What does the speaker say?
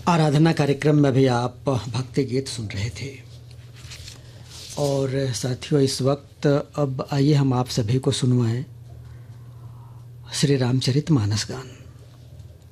आराधना कार्यक्रम में भी आप भक्ति गीत सुन रहे थे। और साथियों, इस वक्त अब आइए हम आप सभी को सुनवाएं श्री रामचरितमानस गान।